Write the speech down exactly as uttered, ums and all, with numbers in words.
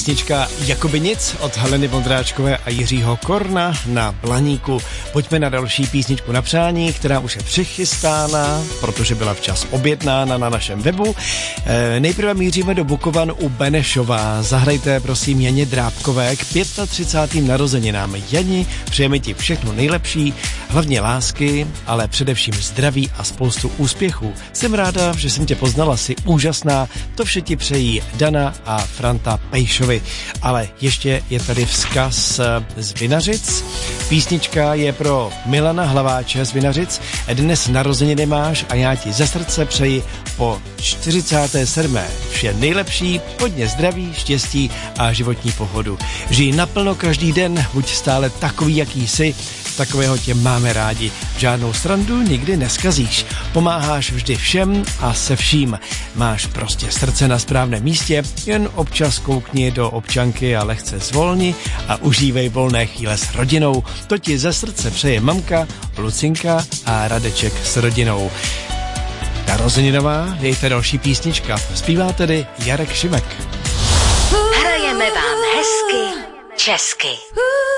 písnička Jakoby nic od Heleny Vondráčkové a Jiřího Korna na Blaníku. Pojďme na další písničku na přání, která už je přichystána, protože byla včas objednána na našem webu. E, nejprve míříme do Bukovan u Benešova. Zahrajte prosím Janě Drábkové k třicátým pátým narozeninám. Jani, přejeme ti všechno nejlepší, hlavně lásky, ale především zdraví a spoustu úspěchů. Jsem ráda, že jsem tě poznala, jsi úžasná. To vše ti přejí Dana a Franta Pejšovi. Ale ještě je tady vzkaz z Vinařic. Písnička je pro Milana Hlaváče z Vinařic. Dnes narozeniny máš a já ti ze srdce přeji po čtyřicáté sedmé vše nejlepší, hodně zdraví, štěstí a životní pohodu. Žij naplno každý den, buď stále takový, jaký jsi, takového tě máme rádi. Žádnou srandu nikdy neskazíš. Pomáháš vždy všem a se vším. Máš prostě srdce na správném místě, jen občas koukni do občanky a lehce zvolni a užívej volné chvíle s rodinou. To ti ze srdce přeje mamka, Lucinka a Radeček s rodinou. Narozeninová, dejte další písnička. Zpívá tedy Jarek Šimek. Hrajeme vám hezky česky.